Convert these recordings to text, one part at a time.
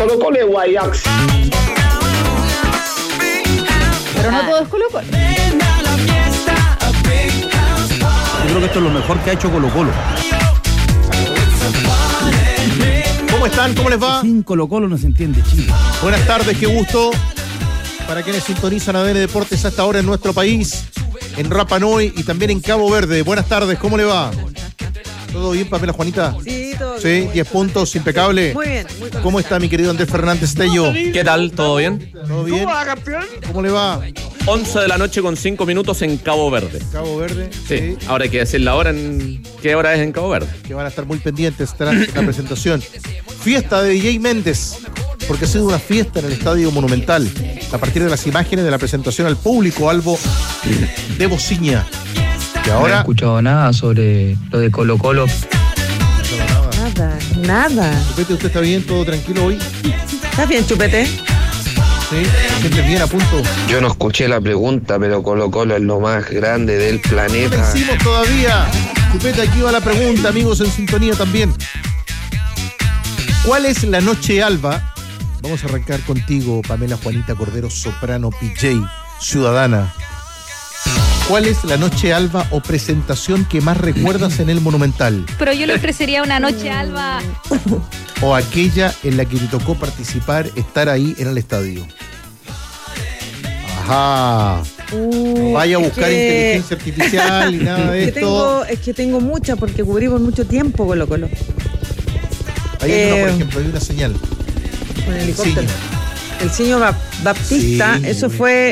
Colo-Colo es Guayax. Pero no todo es Colo-Colo. Yo creo que esto es lo mejor que ha hecho Colo-Colo. ¿Cómo están? ¿Cómo les va? Sin Colo-Colo no se entiende Chile. Buenas tardes, qué gusto. Para quienes sintonizan ADN Deportes hasta ahora en nuestro país, en Rapa Nui y también en Cabo Verde. Buenas tardes, ¿cómo le va? ¿Todo bien, Pamela Juanita? Sí, todo bien. Sí, 10 puntos, impecable. Muy bien, muy contento. ¿Cómo está mi querido Andrés Fernández Tello? ¿Qué tal? ¿Todo bien? ¿Todo bien? ¿Cómo va, campeón? ¿Cómo le va? 11 de la noche con 5 minutos en Cabo Verde. Cabo Verde. Sí. Ahora hay que decir la hora en... ¿Qué hora es en Cabo Verde? Que van a estar muy pendientes tras la presentación. Fiesta de DJ Méndez, porque ha sido una fiesta en el Estadio Monumental. A partir de las imágenes de la presentación al público, Albo de Bociña. Que ahora... No he escuchado nada sobre lo de Colo-Colo. Nada. Chupete, ¿usted está bien? ¿Todo tranquilo hoy? ¿Estás bien, Chupete? Sí, siempre bien, a punto. Yo no escuché la pregunta, pero Colo-Colo es lo más grande del No planeta. la hicimos todavía. Chupete, aquí va la pregunta, amigos en sintonía también. ¿Cuál es la noche alba? Vamos a arrancar contigo, Pamela Juanita Cordero, soprano, PJ, ciudadana. ¿Cuál es la noche alba o presentación que más recuerdas en el Monumental? Pero yo le ofrecería una noche alba. O aquella en la que te tocó participar, estar ahí en el estadio. Ajá. No vaya a buscar inteligencia artificial y nada de esto. Es que tengo muchas porque cubrimos mucho tiempo Colo-Colo. Ahí hay una, por ejemplo, hay una señal. Con el helicóptero. El Ciño Baptista, Sí, eso fue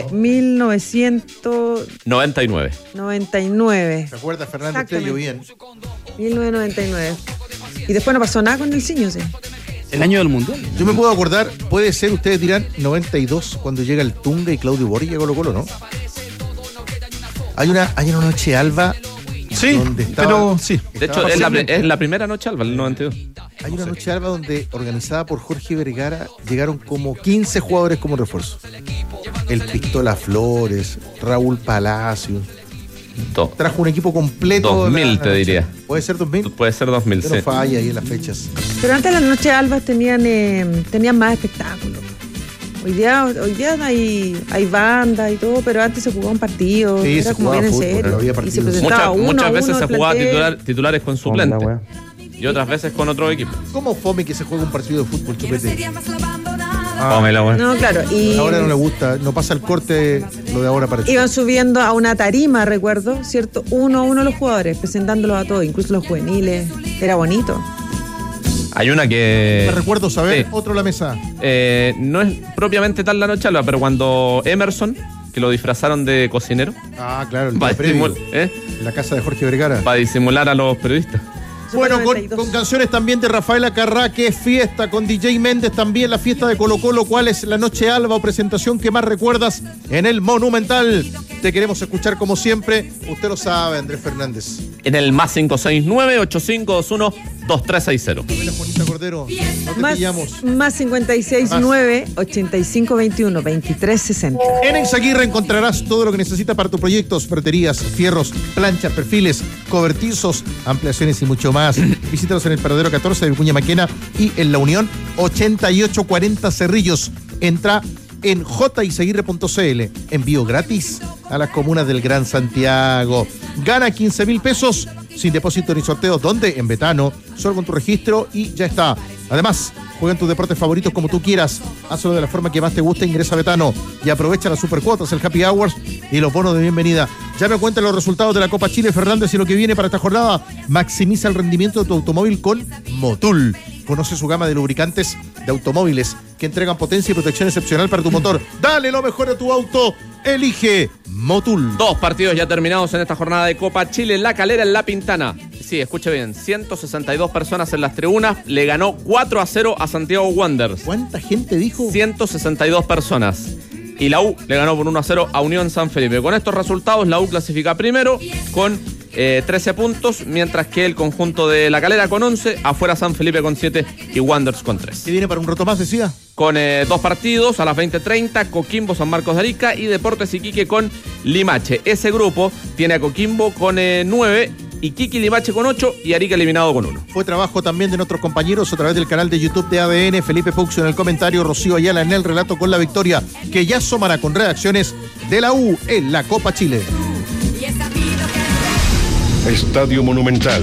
1999. 99. ¿Se acuerda Fernández Tello bien? 1999. Y después no pasó nada con el Ciño, sí. El año del Mundial. Yo me puedo acordar, puede ser, ustedes dirán, 92, cuando llega el Tunga y Claudio Borges a Colo-Colo, ¿no? Hay una noche alba. Sí, donde estaba, pero sí. De hecho, es la primera noche alba, el 92. Hay una noche alba donde, organizada por Jorge Vergara, llegaron como 15 jugadores como refuerzo. El Pistola Flores, Raúl Palacio. Trajo un equipo completo. 2000 te diría. ¿Puede ser 2000? Puede ser 2000, Usted no sí. falla ahí en las fechas. Pero antes las noches albas tenían más espectáculos. Hoy día hay bandas y todo, pero antes se jugaba un partido. Sí, era se como jugaba bien en fútbol, serio. pero había Y se partidos. presentaba Muchas veces uno se al jugaba plantel. titulares con suplentes. Y otras veces con otro equipo. ¿Cómo fome que se juega un partido de fútbol, Chupete? Pómela, güey. No, claro. Y Ahora no le gusta, no pasa el corte lo de ahora para Chupete. iban subiendo a una tarima, recuerdo, ¿cierto? Uno a uno los jugadores, presentándolos a todos, incluso los juveniles. Era bonito. Hay una que... Me recuerdo saber, Sí. otro a la mesa. no es propiamente tal la noche alba, pero cuando Emerson, que lo disfrazaron de cocinero, Ah, claro, el para día previo, disimular, la casa de Jorge Vergara. disimular a los periodistas. Eso Bueno, fue con 92. canciones también de Rafaela Carrá, que es fiesta, con DJ Méndez también, la fiesta de Colo-Colo. ¿Cuál es la noche alba o presentación que más recuerdas en el Monumental? Te queremos escuchar como siempre. Usted lo sabe, Andrés Fernández. En el más 569-8521-2360. Pamela Juanita Cordero, no te Más pillamos. 569-8521-2360. En Exaguirre encontrarás todo lo que necesitas para tus proyectos, ferreterías, fierros, planchas, perfiles, cobertizos, ampliaciones y mucho más. Visítalos en el paradero 14 de Vicuña Maquena y en La Unión 8840 Cerrillos. Entra en jisaguirre.cl. Envío gratis a las comunas del Gran Santiago. Gana 15.000 pesos sin depósito ni sorteos. ¿Dónde? En Betano. Solo con tu registro y ya está. Además, juega en tus deportes favoritos como tú quieras. Hazlo de la forma que más te guste. Ingresa a Betano y aprovecha las supercuotas, el Happy Hours y los bonos de bienvenida. Ya me cuentan los resultados de la Copa Chile, Fernández, y lo que viene para esta jornada. Maximiza el rendimiento de tu automóvil con Motul. Conoce su gama de lubricantes de automóviles que entregan potencia y protección excepcional para tu motor. Dale lo mejor a tu auto. Elige Motul. 2 partidos ya terminados en esta jornada de Copa Chile. La Calera en La Pintana. Sí, escuche bien. 162 personas en las tribunas. Le ganó 4-0 a Santiago Wanderers. ¿Cuánta gente dijo? 162 personas. Y la U le ganó por 1-0 a Unión San Felipe. Con estos resultados, la U clasifica primero con 13 puntos, mientras que el conjunto de La Calera con 11, afuera San Felipe con 7 y Wanderers con 3. ¿Qué viene para un rato más, decía? Con 2 partidos a las 20:30, Coquimbo, San Marcos de Arica y Deportes Iquique con Limache. Ese grupo tiene a Coquimbo con 9 Iquique y Limache con 8 y Arica eliminado con 1. Fue trabajo también de nuestros compañeros a través del canal de YouTube de ADN, Felipe Puxio en el comentario, Rocío Ayala en el relato con la victoria, que ya asomará con redacciones de la U en la Copa Chile. Estadio Monumental.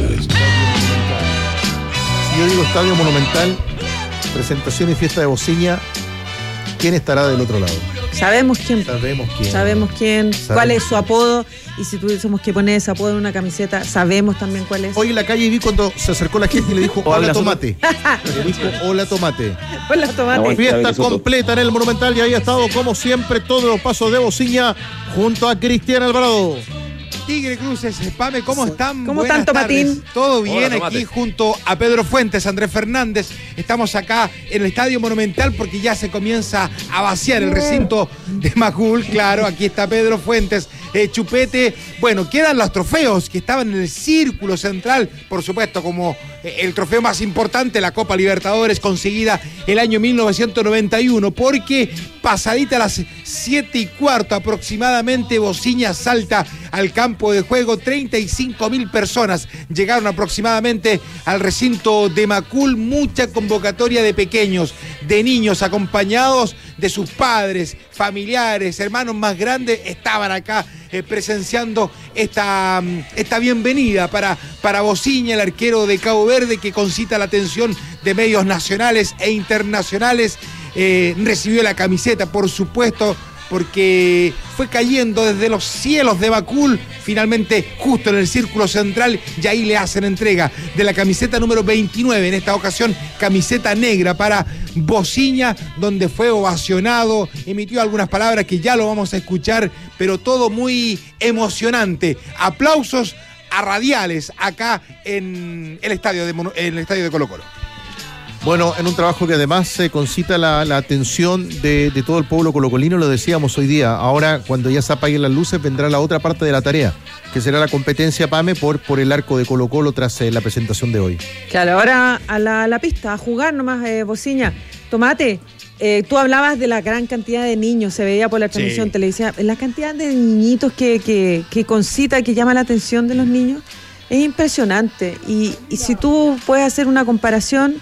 Si yo digo Estadio Monumental, presentación y fiesta de Bociña, ¿quién estará del otro lado? Sabemos quién. Sabemos quién. Cuál es su apodo. Y si tuviésemos que poner ese apodo en una camiseta, sabemos también cuál es. Hoy en la calle vi cuando se acercó la gente y le dijo hola tomate. Le dijo hola tomate. Hola tomate. Fiesta completa en el Monumental y ahí ha estado como siempre todos los pasos de Bociña junto a Cristian Alvarado. Tigre Cruces, Pame, ¿cómo están? ¿Cómo están, Tomatín? Todo bien. Hola, aquí junto a Pedro Fuentes, Andrés Fernández. Estamos acá en el Estadio Monumental porque ya se comienza a vaciar el recinto de Macul. Claro, aquí está Pedro Fuentes, Chupete. Bueno, quedan los trofeos que estaban en el círculo central, por supuesto, como el trofeo más importante, la Copa Libertadores, conseguida el año 1991, porque pasadita a las 7:15 aproximadamente, Bociña salta al campo de juego. 35.000 personas llegaron aproximadamente al recinto de Macul. Mucha convocatoria de pequeños, de niños, acompañados de sus padres, familiares, hermanos más grandes, estaban acá presenciando esta bienvenida para Bociña, el arquero de Cabo Verde, que concita la atención de medios nacionales e internacionales. Recibió la camiseta, por supuesto, porque fue cayendo desde los cielos de Macul, finalmente justo en el círculo central, y ahí le hacen entrega de la camiseta número 29, en esta ocasión camiseta negra para Bociña, donde fue ovacionado, emitió algunas palabras que ya lo vamos a escuchar, pero todo muy emocionante. Aplausos a radiales acá en el estadio de Colo-Colo. Bueno, en un trabajo que además se concita la atención de todo el pueblo colocolino, lo decíamos hoy día. Ahora, cuando ya se apaguen las luces, vendrá la otra parte de la tarea, que será la competencia, Pame, por el arco de Colo-Colo tras la presentación de hoy. Claro, ahora a la pista, a jugar nomás, Bociña. Tomate, tú hablabas de la gran cantidad de niños, se veía por la transmisión televisiva, la cantidad de niñitos que concita, que llama la atención de los niños, es impresionante. Y si tú puedes hacer una comparación...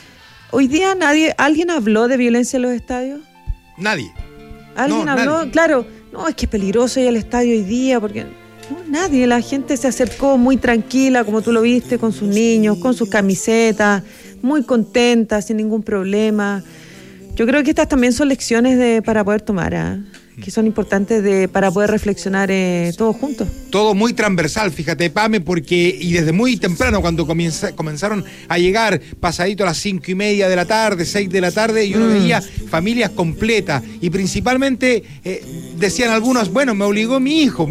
Hoy día ¿alguien habló de violencia en los estadios? Nadie. ¿Alguien habló? Nadie. Claro, no, es que es peligroso ir al estadio hoy día, porque no, nadie, la gente se acercó muy tranquila, como tú lo viste, con sus niños, con sus camisetas, muy contenta, sin ningún problema. Yo creo que estas también son lecciones para poder tomar, que son importantes para poder reflexionar todos juntos. Todo muy transversal, fíjate, Pame, porque y desde muy temprano, cuando comenzaron a llegar, pasadito a las 5:30 de la tarde, 6 de la tarde, y uno veía familias completas, y principalmente decían algunos, bueno, me obligó mi hijo,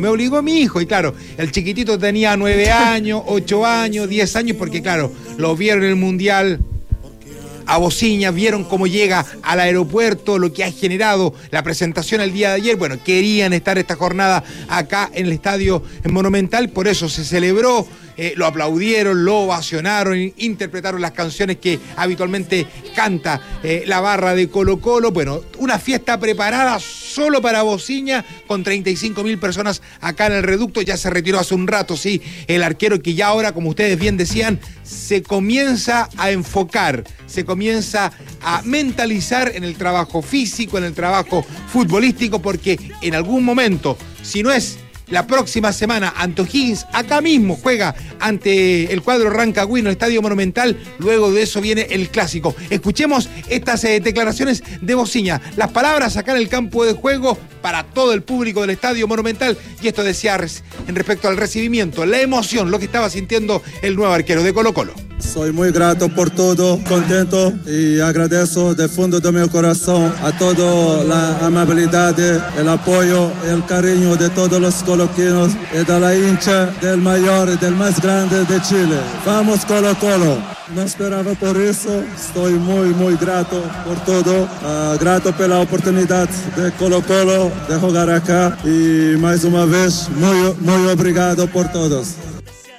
y claro, el chiquitito tenía 9 años, 8 años, 10 años, porque claro, lo vieron en el Mundial a Bociña, vieron cómo llega al aeropuerto, lo que ha generado la presentación el día de ayer. Bueno, querían estar esta jornada acá en el Estadio Monumental, por eso se celebró, lo aplaudieron, lo ovacionaron, interpretaron las canciones que habitualmente canta la barra de Colo-Colo. Bueno, una fiesta preparada solo para Bociña, con 35.000 personas acá en el reducto. Ya se retiró hace un rato, sí, el arquero, que ya ahora, como ustedes bien decían, se comienza a enfocar, se comienza a mentalizar en el trabajo físico, en el trabajo futbolístico, porque en algún momento, si no es la próxima semana, ante O'Higgins, acá mismo juega ante el cuadro rancagüino, Estadio Monumental. Luego de eso viene el clásico. Escuchemos estas declaraciones de Bociña, las palabras acá en el campo de juego para todo el público del Estadio Monumental. Y esto decía en respecto al recibimiento, la emoción, lo que estaba sintiendo el nuevo arquero de Colo-Colo. Soy muy grato por todo, contento, y agradezco del fondo de mi corazón a toda la amabilidad, el apoyo, el cariño de todos los coloquinos y de la hincha del mayor, del más grande de Chile. Vamos Colo-Colo. No esperaba por eso, estoy muy grato por todo, grato por la oportunidad de Colo-Colo de jugar acá, y más una vez muy obrigado por todos.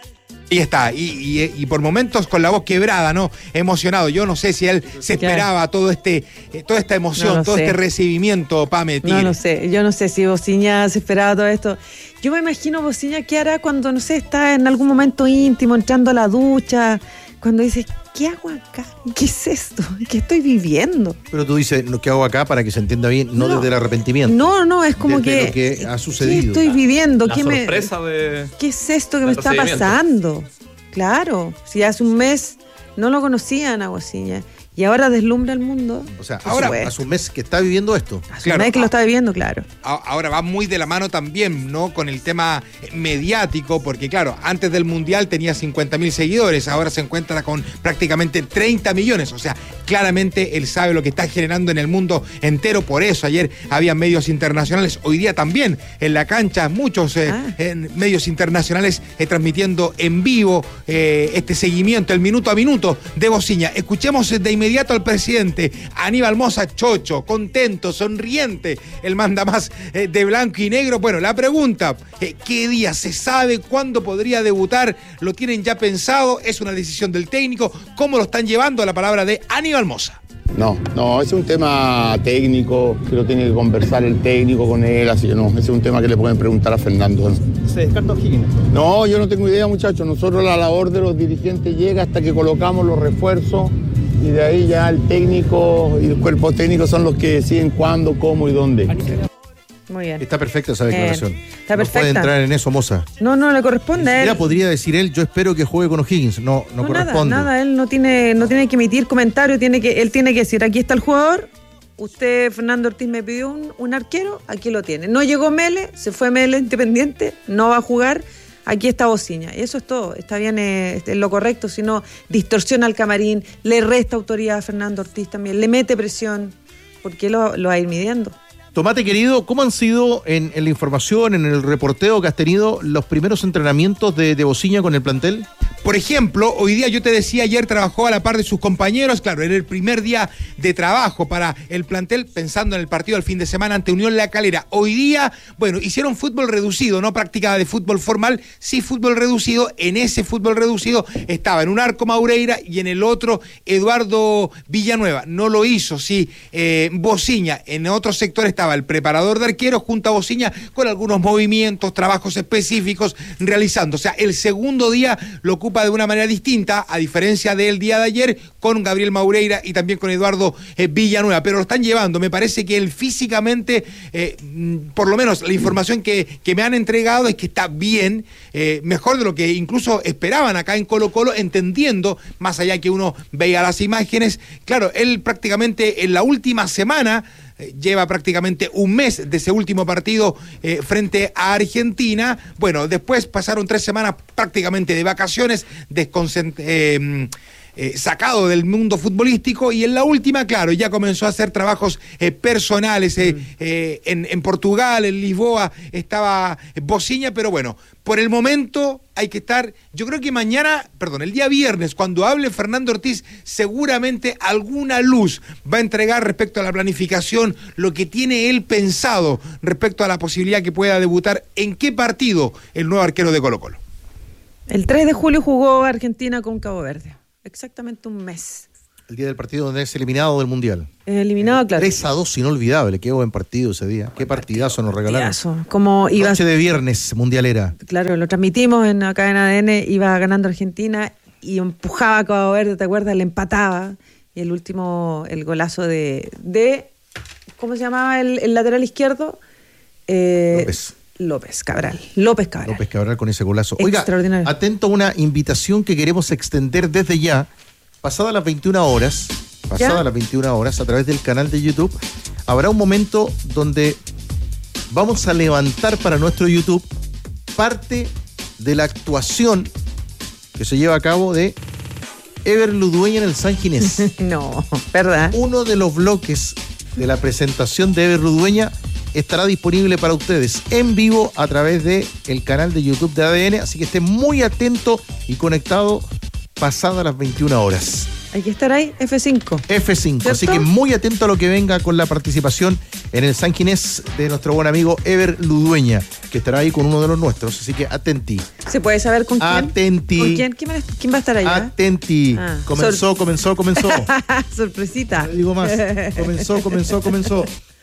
Y está, y por momentos con la voz quebrada, ¿no? Emocionado. Yo no sé si él se esperaba toda esta emoción, todo este recibimiento, Pame. No lo sé, yo no sé si Bociña se esperaba todo esto. Yo me imagino Bociña qué hará cuando, no sé, está en algún momento íntimo, entrando a la ducha, cuando dice, ¿qué hago acá? ¿Qué es esto? ¿Qué estoy viviendo? Pero tú dices, ¿qué hago acá? Para que se entienda bien, no desde el arrepentimiento. No, es como desde lo que ha sucedido. ¿Qué estoy viviendo? La sorpresa de... ¿Qué es esto que me está pasando? Claro, si hace un mes no lo conocían a Bociña y ahora deslumbra el mundo. O sea, ahora hace un mes que está viviendo esto. Hace un mes que lo está viviendo, claro. Ahora va muy de la mano también, ¿no? Con el tema mediático, porque claro, antes del Mundial tenía 50.000 seguidores, ahora se encuentra con prácticamente 30 millones. O sea, claramente él sabe lo que está generando en el mundo entero. Por eso ayer había medios internacionales, hoy día también en la cancha, muchos medios internacionales transmitiendo en vivo este seguimiento, el minuto a minuto de Bociña. Escuchemos de inmediato al presidente Aníbal Mosa, chocho, contento, sonriente, el mandamás de blanco y negro. Bueno, la pregunta, ¿qué día se sabe? ¿Cuándo podría debutar? ¿Lo tienen ya pensado? ¿Es una decisión del técnico? ¿Cómo lo están llevando? La palabra de Aníbal Mosa. No, es un tema técnico, que lo tiene que conversar el técnico con él, así que no, ese es un tema que le pueden preguntar a Fernando. ¿Se descarta O'Higgins? No, yo no tengo idea, muchachos. Nosotros la labor de los dirigentes llega hasta que colocamos los refuerzos y de ahí ya el técnico y el cuerpo técnico son los que deciden cuándo, cómo y dónde. Muy bien. Está perfecta esa declaración. Está perfecta. No puede entrar en eso, Moza. No le corresponde a él. Ya podría decir él, yo espero que juegue con O'Higgins. No corresponde. Nada, él no tiene que emitir comentarios, él tiene que decir, aquí está el jugador, usted, Fernando Ortiz, me pidió un arquero, aquí lo tiene. No llegó Mele, se fue Mele Independiente, no va a jugar, aquí está Bociña. Y eso es todo, está bien, es lo correcto, si no distorsiona al camarín, le resta autoridad a Fernando Ortiz también, le mete presión, porque lo va a ir midiendo. Tomate querido, ¿cómo han sido en la información, en el reporteo que has tenido los primeros entrenamientos de Bociña con el plantel? Por ejemplo, hoy día yo te decía, ayer trabajó a la par de sus compañeros, claro, era el primer día de trabajo para el plantel, pensando en el partido del fin de semana ante Unión La Calera. Hoy día, bueno, hicieron fútbol reducido, no práctica de fútbol formal, sí fútbol reducido. En ese fútbol reducido estaba en un arco Maureira y en el otro Eduardo Villanueva. No lo hizo, sí, Bociña. En otro sector estaba el preparador de arqueros junto a Bociña con algunos movimientos, trabajos específicos realizando. O sea, el segundo día lo ocupa de una manera distinta, a diferencia del día de ayer, con Gabriel Maureira y también con Eduardo Villanueva, pero lo están llevando. Me parece que él físicamente, por lo menos la información que me han entregado es que está bien, mejor de lo que incluso esperaban acá en Colo-Colo, entendiendo, más allá que uno veía las imágenes, claro, él prácticamente en la última semana, lleva prácticamente un mes de ese último partido frente a Argentina. Bueno, después pasaron 3 semanas prácticamente de vacaciones, sacado del mundo futbolístico, y en la última, claro, ya comenzó a hacer trabajos personales en Portugal, en Lisboa estaba Bociña, pero bueno, por el momento hay que estar, yo creo que el día viernes, cuando hable Fernando Ortiz, seguramente alguna luz va a entregar respecto a la planificación, lo que tiene él pensado respecto a la posibilidad que pueda debutar en qué partido el nuevo arquero de Colo-Colo. El 3 de julio jugó Argentina con Cabo Verde. Exactamente un mes. El día del partido donde es eliminado del Mundial. Eliminado, claro. 3-2, inolvidable. Qué buen partido ese día. Qué partidazo nos regalaron. Como iba... Noche de viernes mundialera. Claro, lo transmitimos acá en ADN. Iba ganando Argentina y empujaba a Cabo Verde, ¿te acuerdas? Le empataba. Y el último, el golazo de ¿cómo se llamaba el lateral izquierdo? López Cabral con ese golazo. Oiga, atento a una invitación que queremos extender desde ya, pasadas las 21 horas, a través del canal de YouTube, habrá un momento donde vamos a levantar para nuestro YouTube parte de la actuación que se lleva a cabo de Ever Ludueña en el San Ginés. No, ¿verdad? Uno de los bloques de la presentación de Ever Ludueña estará disponible para ustedes en vivo a través del canal de YouTube de ADN, así que esté muy atento y conectado pasadas las 21 horas. Hay que estar ahí, F5. F5, ¿cierto? así que muy atento a lo que venga con la participación en el San Ginés de nuestro buen amigo Ever Ludueña, que estará ahí con uno de los nuestros, así que atenti. ¿Se puede saber con quién? Atenti. ¿Con quién? ¿Quién va a estar allá? Atenti. Comenzó. Sorpresita. No digo más. Comenzó.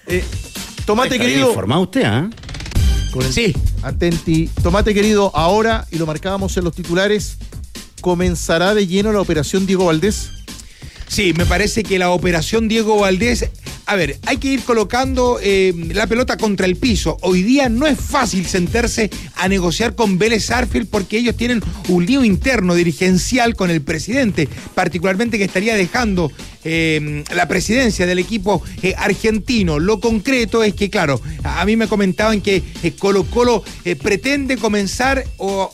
Tomate querido. ¿Informado usted, ah? Sí. Atenti. Tomate querido, ahora, y lo marcábamos en los titulares, ¿comenzará de lleno la operación Diego Valdés? Sí, me parece que la operación Diego Valdés, a ver, hay que ir colocando la pelota contra el piso. Hoy día no es fácil sentarse a negociar con Vélez Sarsfield porque ellos tienen un lío interno dirigencial con el presidente, particularmente que estaría dejando la presidencia del equipo argentino. Lo concreto es que, claro, a mí me comentaban que Colo-Colo pretende comenzar o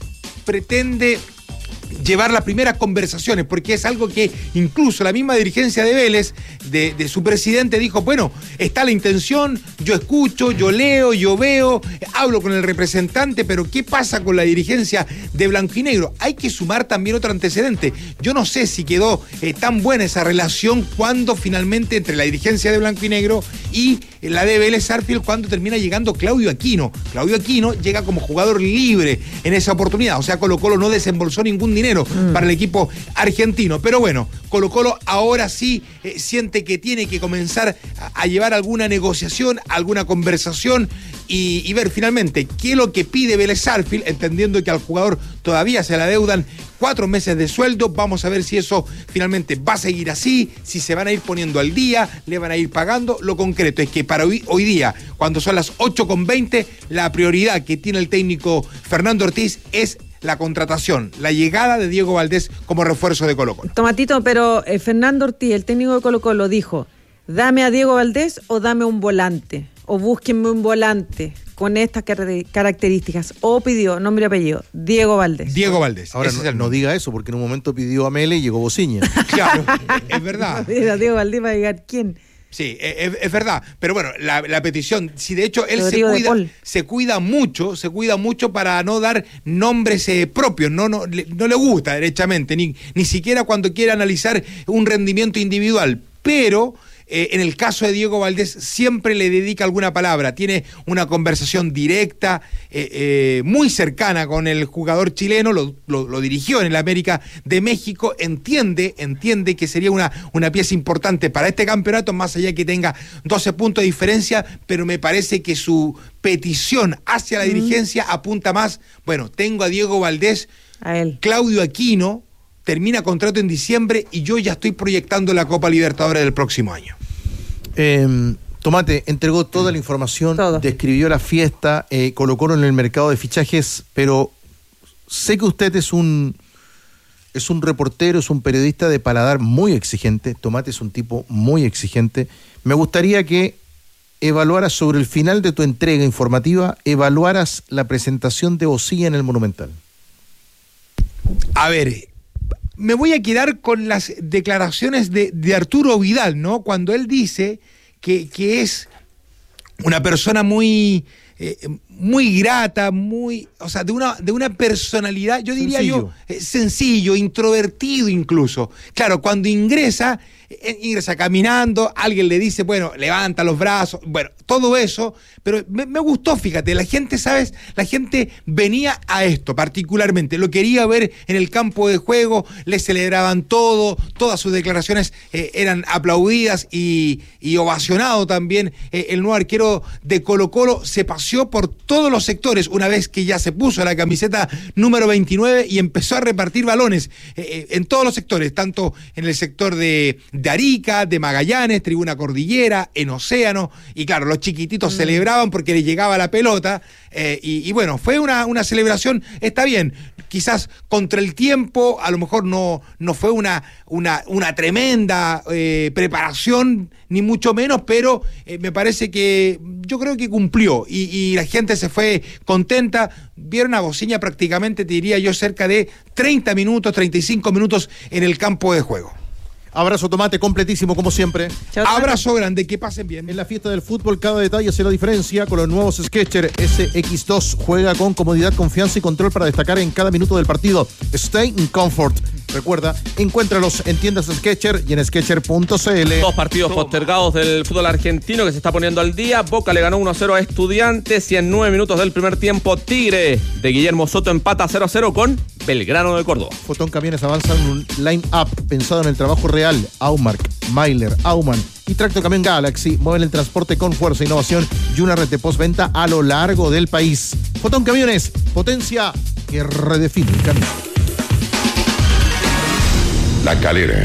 pretende llevar las primeras conversaciones, porque es algo que incluso la misma dirigencia de Vélez, de su presidente, dijo, bueno, está la intención, yo escucho, yo leo, yo veo, hablo con el representante, pero ¿qué pasa con la dirigencia de Blanco y Negro? Hay que sumar también otro antecedente. Yo no sé si quedó tan buena esa relación cuando finalmente entre la dirigencia de Blanco y Negro y la de Vélez Sarsfield, cuando termina llegando Claudio Aquino. Claudio Aquino llega como jugador libre en esa oportunidad, o sea, Colo-Colo no desembolsó ningún dinero para el equipo argentino. Pero bueno, Colo-Colo ahora sí siente que tiene que comenzar a llevar alguna negociación, alguna conversación y ver finalmente qué es lo que pide Vélez Sarsfield, entendiendo que al jugador todavía se le adeudan 4 meses de sueldo. Vamos a ver si eso finalmente va a seguir así, si se van a ir poniendo al día, le van a ir pagando. Lo concreto es que para hoy día, cuando son las 8:20, la prioridad que tiene el técnico Fernando Ortiz es la contratación, la llegada de Diego Valdés como refuerzo de Colo-Colo. Tomatito, pero Fernando Ortiz, el técnico de Colo-Colo, dijo, dame a Diego Valdés o dame un volante, o búsquenme un volante con estas características, o pidió nombre y apellido, Diego Valdés. Diego Valdés. Ahora no diga eso, porque en un momento pidió a Mele y llegó Bociña. Claro, es verdad. Diego Valdés va a llegar, ¿quién? Sí, es verdad, pero bueno, la petición, si de hecho él se cuida mucho para no dar nombres propios, no le gusta derechamente, ni siquiera cuando quiere analizar un rendimiento individual, pero en el caso de Diego Valdés siempre le dedica alguna palabra, tiene una conversación directa, muy cercana con el jugador chileno, lo dirigió en el América de México, entiende que sería una pieza importante para este campeonato, más allá de que tenga 12 puntos de diferencia, pero me parece que su petición hacia la dirigencia apunta más, bueno, tengo a Diego Valdés, a él. Claudio Aquino termina contrato en diciembre y yo ya estoy proyectando la Copa Libertadores del próximo año. Tomate entregó toda la información, describió la fiesta, Colo-Colo en el mercado de fichajes, pero sé que usted es un reportero, es un periodista de paladar muy exigente. Tomate es un tipo muy exigente. Me gustaría que evaluaras sobre el final de tu entrega informativa, evaluaras la presentación de Bocilla en el Monumental. A ver, me voy a quedar con las declaraciones de Arturo Vidal, ¿no? Cuando él dice que es una persona muy grata, o sea, de una personalidad, yo diría sencillo, introvertido incluso. Claro, cuando ingresa caminando, alguien le dice, bueno, levanta los brazos, bueno, todo eso, pero me gustó, fíjate, la gente, ¿sabes? La gente venía a esto particularmente, lo quería ver en el campo de juego, le celebraban todo, todas sus declaraciones eran aplaudidas y ovacionado también. El nuevo arquero de Colo-Colo se paseó por todos los sectores una vez que ya se puso la camiseta número 29 y empezó a repartir balones en todos los sectores, tanto en el sector de Arica, de Magallanes, Tribuna Cordillera, en Océano, y claro, los chiquititos celebraban porque les llegaba la pelota, y bueno, fue una celebración, está bien, quizás contra el tiempo, a lo mejor no fue una tremenda preparación, ni mucho menos, pero me parece que yo creo que cumplió, y la gente se fue contenta. Vieron a Bociña prácticamente, te diría yo, cerca de 30 minutos, 35 minutos en el campo de juego. Abrazo tomate completísimo como siempre. Chao, Abrazo grande, que pasen bien. En la fiesta del fútbol cada detalle hace la diferencia. Con los nuevos Skechers SX2 juega con comodidad, confianza y control para destacar en cada minuto del partido. Stay in comfort. Recuerda, encuéntralos en tiendas Skechers y en skechers.cl. Dos partidos postergados del fútbol argentino que se está poniendo al día. Boca le ganó 1-0 a Estudiantes y en 9 minutos del primer tiempo Tigre de Guillermo Soto empata 0-0 con Belgrano de Córdoba. Fotón Camiones avanza en un line-up pensado en el trabajo real. Aumark, Myler, Aumann y Tracto Camión Galaxy mueven el transporte con fuerza, innovación y una red de postventa a lo largo del país. Fotón Camiones, potencia que redefine el camino. La Calera.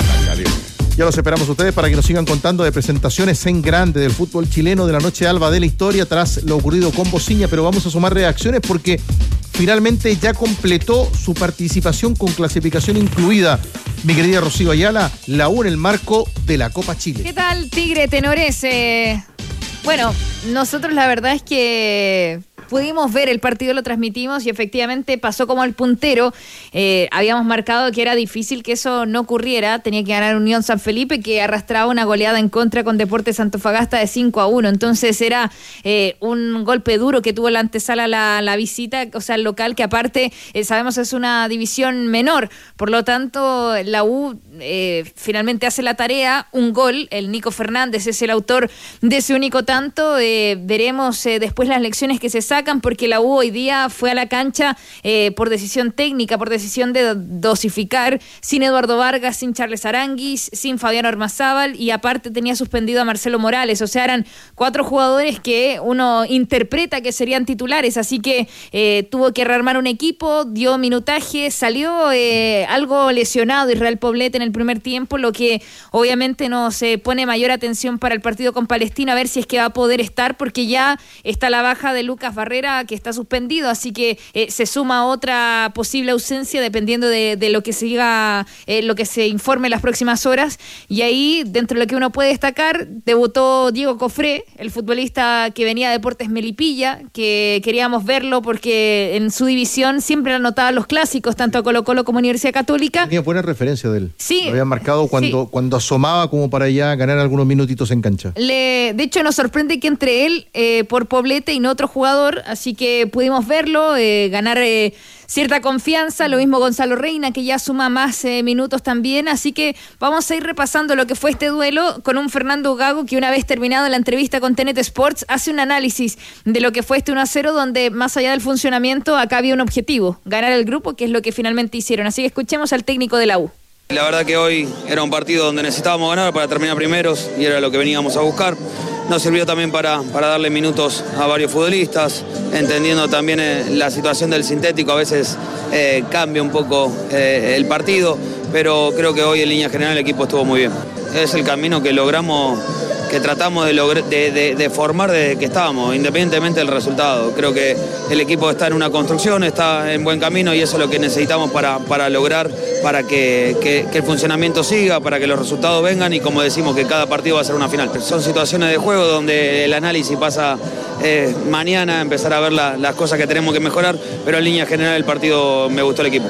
Ya los esperamos ustedes para que nos sigan contando de presentaciones en grande del fútbol chileno, de la noche alba de la historia tras lo ocurrido con Bociña, pero vamos a sumar reacciones porque finalmente ya completó su participación con clasificación incluida. Mi querida Rocío Ayala, la U en el marco de la Copa Chile. ¿Qué tal, Tigre, tenores? Bueno, nosotros la verdad es que pudimos ver el partido, lo transmitimos y efectivamente pasó como el puntero. Habíamos marcado que era difícil que eso no ocurriera. Tenía que ganar Unión San Felipe, que arrastraba una goleada en contra con Deportes Antofagasta de 5-1. Entonces era un golpe duro que tuvo la antesala la visita, o sea, el local, que aparte sabemos es una división menor. Por lo tanto, la U finalmente hace la tarea, un gol. El Nico Fernández es el autor de ese único tanto. Veremos después las lecciones que se sacan, porque la U hoy día fue a la cancha por decisión técnica, por decisión de dosificar, sin Eduardo Vargas, sin Charles Aranguis, sin Fabián Ormazábal, y aparte tenía suspendido a Marcelo Morales. O sea, eran 4 jugadores que uno interpreta que serían titulares, así que tuvo que rearmar un equipo, dio minutaje, salió algo lesionado Israel Poblete en el primer tiempo, lo que obviamente nos pone mayor atención para el partido con Palestino, a ver si es que va a poder estar, porque ya está la baja de Lucas Barrera, que está suspendido, así que se suma otra posible ausencia dependiendo de lo que siga, lo que se informe en las próximas horas. Y ahí, dentro de lo que uno puede destacar, debutó Diego Cofré, el futbolista que venía de Deportes Melipilla, que queríamos verlo porque en su división siempre anotaba los clásicos, tanto a Colo-Colo como a Universidad Católica. Tenía buena referencia de él. Sí. Lo habían marcado cuando asomaba como para ya ganar algunos minutitos en cancha. De hecho, nos sorprende que entre él por Poblete y no otro jugador, así que pudimos verlo, ganar cierta confianza, lo mismo Gonzalo Reina, que ya suma más minutos también, así que vamos a ir repasando lo que fue este duelo con un Fernando Gago que, una vez terminado la entrevista con TNT Sports, hace un análisis de lo que fue este 1-0, donde más allá del funcionamiento acá había un objetivo, ganar el grupo, que es lo que finalmente hicieron. Así que escuchemos al técnico de la U. La verdad que hoy era un partido donde necesitábamos ganar para terminar primeros y era lo que veníamos a buscar. Nos sirvió también para darle minutos a varios futbolistas, entendiendo también la situación del sintético. A veces cambia un poco el partido, pero creo que hoy en línea general el equipo estuvo muy bien. Es el camino que logramos, que tratamos de formar desde que estábamos, independientemente del resultado. Creo que el equipo está en una construcción, está en buen camino y eso es lo que necesitamos para lograr, para que el funcionamiento siga, para que los resultados vengan y, como decimos, que cada partido va a ser una final. Son situaciones de juego donde el análisis pasa mañana, empezar a ver las cosas que tenemos que mejorar, pero en línea general el partido me gustó el equipo.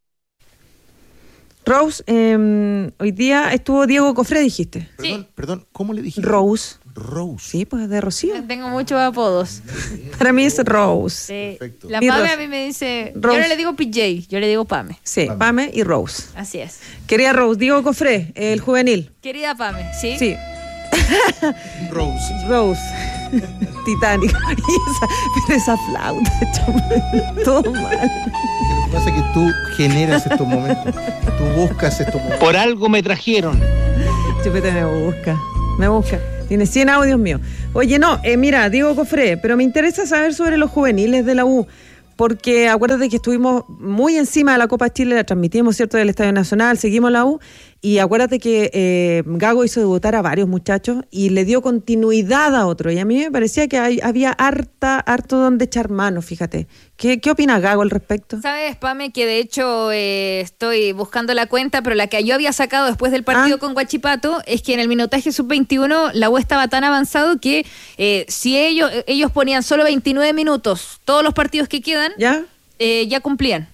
Rose, hoy día estuvo Diego Cofré, dijiste. Perdón, ¿cómo le dijiste? Rose. Rose. Sí, pues de Rocío. Tengo muchos apodos. Para mí es Rose. Sí. Perfecto. La Mi Pame Rose. a mí me dice, Rose. yo no le digo PJ, yo le digo Pame. Sí, Pame y Rose. Así es. Quería Rose, Diego Cofré, el juvenil. Querida Pame, ¿sí? Sí. Rose. Rose. Titanic. Pero esa flauta, todo mal. Lo que pasa es que tú generas estos momentos. Tú buscas estos momentos. Por algo me trajeron. Chupete me busca. Tiene 100 audios míos. Oye, no, mira, Diego Cofré, pero me interesa saber sobre los juveniles de la U, porque acuérdate que estuvimos muy encima de la Copa Chile, la transmitimos, ¿cierto?, del Estadio Nacional, seguimos la U, y acuérdate que Gago hizo debutar a varios muchachos y le dio continuidad a otro, y a mí me parecía que había harto donde echar mano, fíjate. ¿Qué opina Gago al respecto? Sabes, Pame, que de hecho estoy buscando la cuenta, pero la que yo había sacado después del partido con Huachipato es que en el minutaje sub-21 la U estaba tan avanzado que si ellos ponían solo 29 minutos, todos los partidos que quedan, ya cumplían.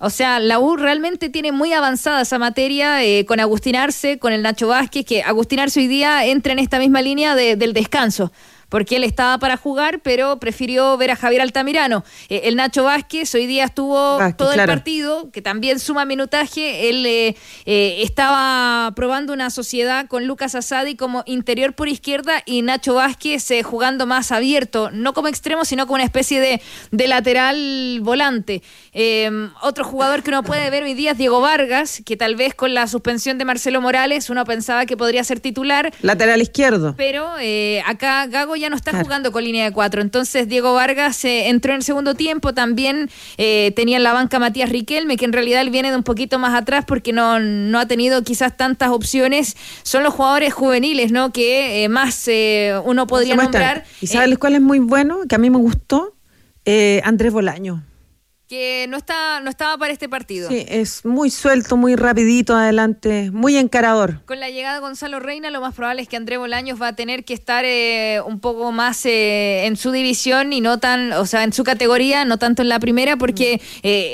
O sea, la U realmente tiene muy avanzada esa materia con Agustín Arce, con el Nacho Vázquez, que Agustín Arce hoy día entra en esta misma línea del descanso, porque él estaba para jugar, pero prefirió ver a Javier Altamirano. El Nacho Vázquez hoy día estuvo todo el partido, que también suma minutaje. Él estaba probando una sociedad con Lucas Asadi como interior por izquierda y Nacho Vázquez jugando más abierto, no como extremo, sino como una especie de lateral volante. Otro jugador que uno puede ver hoy día es Diego Vargas, que tal vez con la suspensión de Marcelo Morales uno pensaba que podría ser titular. Lateral izquierdo. Pero acá Gago ya no está jugando con línea de 4, entonces Diego Vargas entró en el segundo tiempo. También tenía en la banca Matías Riquelme, que en realidad él viene de un poquito más atrás porque no ha tenido quizás tantas opciones. Son los jugadores juveniles, ¿no? Que más uno podría nombrar. ¿Y sabes cuál es muy bueno? Que a mí me gustó, Andrés Bolaño. Que no estaba para este partido. Sí, es muy suelto, muy rapidito adelante, muy encarador. Con la llegada de Gonzalo Reina, lo más probable es que Andrés Bolaños va a tener que estar un poco más en su división y no tan, o sea, en su categoría, no tanto en la primera, porque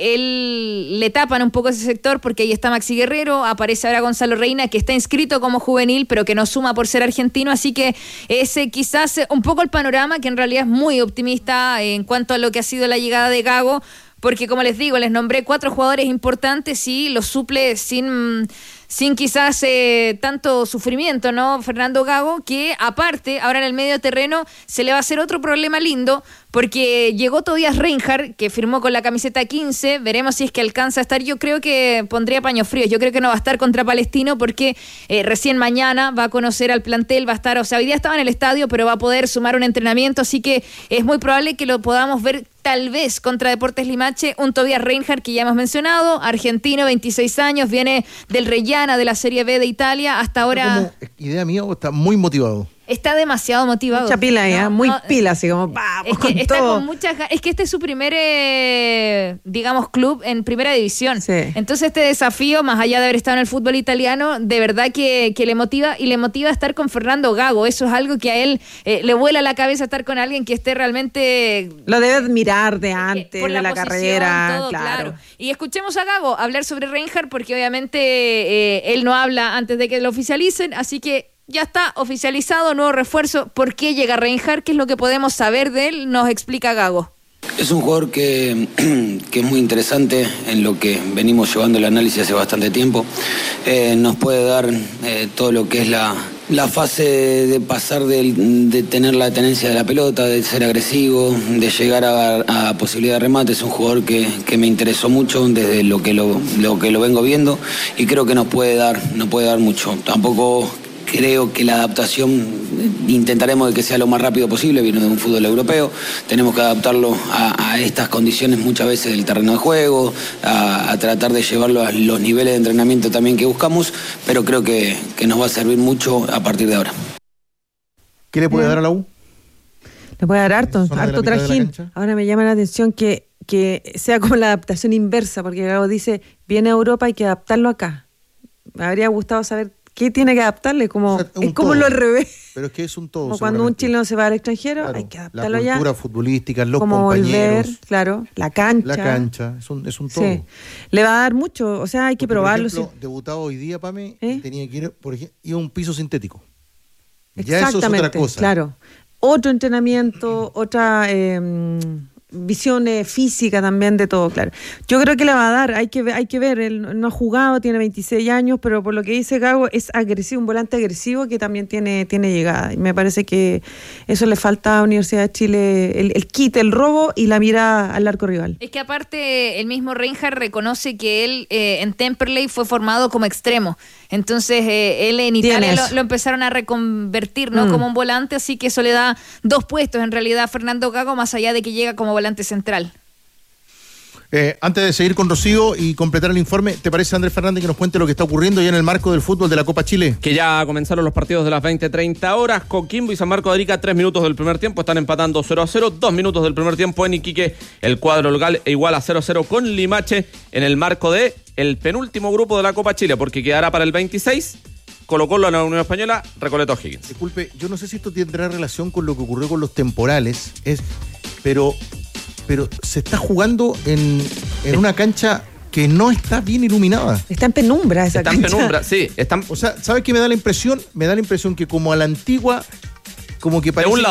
él le tapan un poco ese sector, porque ahí está Maxi Guerrero, aparece ahora Gonzalo Reina, que está inscrito como juvenil, pero que no suma por ser argentino, así que ese quizás un poco el panorama, que en realidad es muy optimista en cuanto a lo que ha sido la llegada de Gago, porque como les digo, les nombré 4 jugadores importantes y los suple sin quizás tanto sufrimiento, ¿no? Fernando Gago, que aparte, ahora en el medio terreno se le va a hacer otro problema lindo, porque llegó Tobias Reinhardt, que firmó con la camiseta 15, veremos si es que alcanza a estar. Yo creo que pondría paños fríos, yo creo que no va a estar contra Palestino, porque recién mañana va a conocer al plantel, va a estar, o sea, hoy día estaba en el estadio, pero va a poder sumar un entrenamiento, así que es muy probable que lo podamos ver tal vez contra Deportes Limache, un Tobias Reinhardt que ya hemos mencionado, argentino, 26 años, viene del Reggiana, de la Serie B de Italia, hasta ahora... Como idea mía, está muy motivado. Está demasiado motivado. Mucha pila ya, muy pila, así como vamos es que con está todo. con muchas ganas. Es que este es su primer, digamos, club en primera división. Sí. Entonces este desafío, más allá de haber estado en el fútbol italiano, de verdad que le motiva, y le motiva a estar con Fernando Gago. Eso es algo que a él le vuela la cabeza, estar con alguien que esté realmente... Lo debe admirar de antes, por de la carrera, todo, claro. Y escuchemos a Gago hablar sobre Reinhardt, porque obviamente él no habla antes de que lo oficialicen, así que ya está oficializado, nuevo refuerzo. ¿Por qué llega Reinhardt? ¿Qué es lo que podemos saber de él? Nos explica Gago. Es un jugador que es muy interesante en lo que venimos llevando el análisis hace bastante tiempo. Nos puede dar todo lo que es la fase de pasar de tener la tenencia de la pelota, de ser agresivo, de llegar a posibilidad de remate. Es un jugador que me interesó mucho desde lo que lo vengo viendo, y creo que nos puede dar mucho. Tampoco creo que la adaptación intentaremos de que sea lo más rápido posible. Viene de un fútbol europeo, tenemos que adaptarlo a estas condiciones muchas veces del terreno de juego, a tratar de llevarlo a los niveles de entrenamiento también que buscamos, pero creo que nos va a servir mucho a partir de ahora. ¿Qué le puede dar a la U? Le puede dar harto trajín. Ahora me llama la atención que sea como la adaptación inversa, porque Gago dice, viene a Europa, hay que adaptarlo acá. Me habría gustado saber qué tiene que adaptarle, como, o sea, es como lo al revés. Pero es que es un todo. Como cuando un chileno se va al extranjero, claro, hay que adaptarlo allá. La cultura futbolística, los como compañeros. Volver, claro, la cancha. La cancha, es un todo. Sí. Le va a dar mucho, o sea, hay que probarlo. Por ejemplo, debutado hoy día, Pame, tenía que ir, por ejemplo, a un piso sintético. Ya eso es otra cosa. Claro. Otro entrenamiento, otra visión física también de todo, claro. Yo creo que le va a dar, hay que ver, él no ha jugado, tiene 26 años, pero por lo que dice Gago es agresivo, un volante agresivo que también tiene llegada, y me parece que eso le falta a Universidad de Chile, el quite, el robo y la mirada al arco rival. Es que aparte el mismo Reinhardt reconoce que él en Temperley fue formado como extremo, entonces él en Italia lo empezaron a reconvertir, ¿no? Como un volante, así que eso le da 2 puestos en realidad a Fernando Gago, más allá de que llega como volante central. Antes de seguir con Rocío y completar el informe, ¿te parece, Andrés Fernández, que nos cuente lo que está ocurriendo ya en el marco del fútbol de la Copa Chile? Que ya comenzaron los partidos de las 20:30 horas. Coquimbo y San Marco de Arica, 3 minutos del primer tiempo, están empatando 0-0, 2 minutos del primer tiempo en Iquique, el cuadro local igual a 0-0 con Limache en el marco de el penúltimo grupo de la Copa Chile, porque quedará para el 26 Colo-Colo, la Unión Española, Recoleta O'Higgins. Disculpe, yo no sé si esto tendrá relación con lo que ocurrió con los temporales, pero se está jugando en una cancha que no está bien iluminada. Está en penumbra esa Está en cancha. penumbra, sí. O sea, ¿sabes qué me da la impresión? Me da la impresión que como a la antigua, como que parece un